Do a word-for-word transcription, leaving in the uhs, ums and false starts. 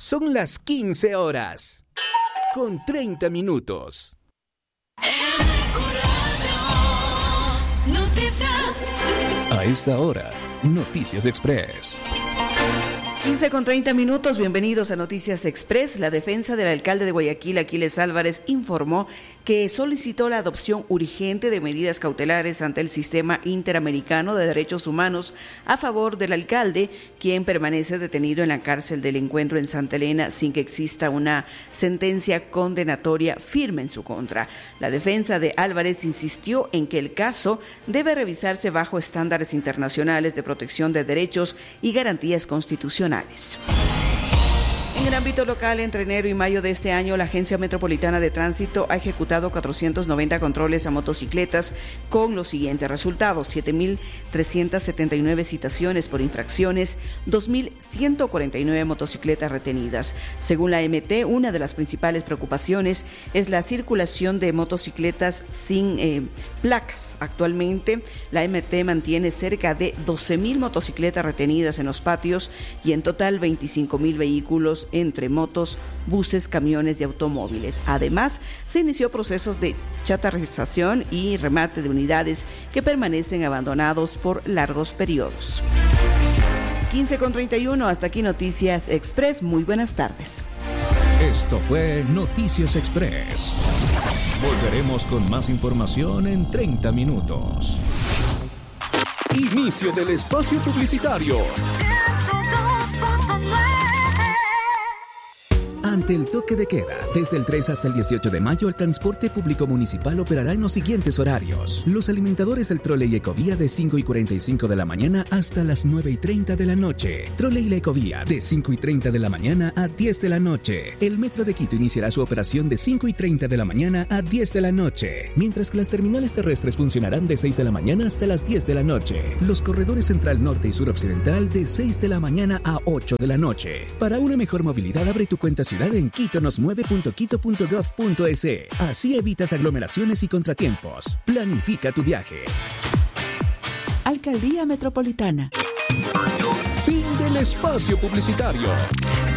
Son las quince horas, con treinta minutos. Noticias. A esta hora, Noticias Express. quince con treinta minutos, bienvenidos a Noticias Express. La defensa del alcalde de Guayaquil, Aquiles Álvarez, informó que solicitó la adopción urgente de medidas cautelares ante el Sistema Interamericano de Derechos Humanos a favor del alcalde, quien permanece detenido en la cárcel del Encuentro en Santa Elena sin que exista una sentencia condenatoria firme en su contra. La defensa de Álvarez insistió en que el caso debe revisarse bajo estándares internacionales de protección de derechos y garantías constitucionales. En el ámbito local, entre enero y mayo de este año, la Agencia Metropolitana de Tránsito ha ejecutado cuatrocientos noventa controles a motocicletas con los siguientes resultados: siete mil trescientas setenta y nueve citaciones por infracciones, dos mil ciento cuarenta y nueve motocicletas retenidas. Según la M T, una de las principales preocupaciones es la circulación de motocicletas sin eh, placas. Actualmente, la M T mantiene cerca de doce mil motocicletas retenidas en los patios y en total veinticinco mil vehículos entre motos, buses, camiones y automóviles. Además, se inició procesos de chatarrización y remate de unidades que permanecen abandonados por largos periodos. quince con treinta y uno, hasta aquí Noticias Express. Muy buenas tardes. Esto fue Noticias Express. Volveremos con más información en treinta minutos. Inicio del espacio publicitario. Ante el toque de queda, desde el tres hasta el dieciocho de mayo, el transporte público municipal operará en los siguientes horarios. Los alimentadores el Trole y Ecovía de cinco y cuarenta y cinco de la mañana hasta las nueve y treinta de la noche. Trole y la Ecovía de cinco y treinta de la mañana a diez de la noche. El Metro de Quito iniciará su operación de cinco y treinta de la mañana a diez de la noche, mientras que las terminales terrestres funcionarán de seis de la mañana hasta las diez de la noche. Los corredores Central Norte y Sur Occidental de seis de la mañana a ocho de la noche. Para una mejor movilidad, abre tu cuenta ciudad en quito nos mueve punto quito punto gov punto es. Así evitas aglomeraciones y contratiempos. Planifica tu viaje. Alcaldía Metropolitana. Fin del espacio publicitario.